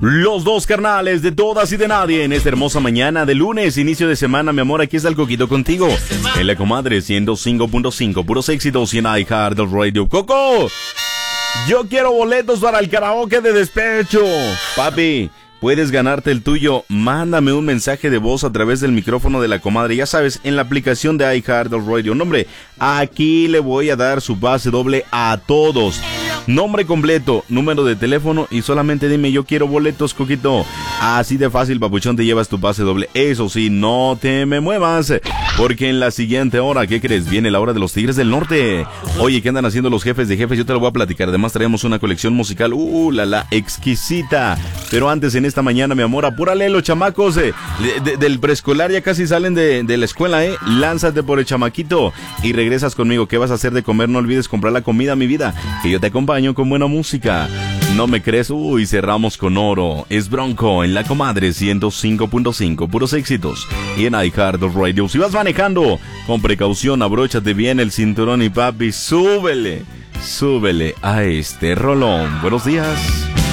Los dos carnales de todas y de nadie en esta hermosa mañana de lunes, inicio de semana, mi amor, aquí está el Coquito contigo. En la comadre 105.5, puros éxitos y en iHeartRadio. ¡Coco! Yo quiero boletos para el karaoke de despecho. Papi, puedes ganarte el tuyo. Mándame un mensaje de voz a través del micrófono de la comadre. Ya sabes, en la aplicación de iHeartRadio. Nombre, aquí le voy a dar su pase doble a todos. Nombre completo, número de teléfono y solamente dime yo quiero boletos, Coquito. Así de fácil, papuchón, te llevas tu pase doble. Eso sí, no te me muevas, porque en la siguiente hora, ¿qué crees? Viene la hora de los Tigres del Norte. Oye, ¿qué andan haciendo los jefes de jefes? Yo te lo voy a platicar. Además traemos una colección musical, la exquisita. Pero antes, en esta mañana, mi amor, apúrale, los chamacos del preescolar ya casi salen de la escuela, Lánzate por el chamaquito y regresas conmigo. ¿Qué vas a hacer de comer? No olvides comprar la comida, mi vida, que yo te acompaño con buena música. ¿No me crees? Cerramos con oro. Es Bronco en la comadre 105.5, puros éxitos. Y en iHeartRadio. Si vas manejando, con precaución, abróchate bien el cinturón y papi, súbele a este rolón. Buenos días.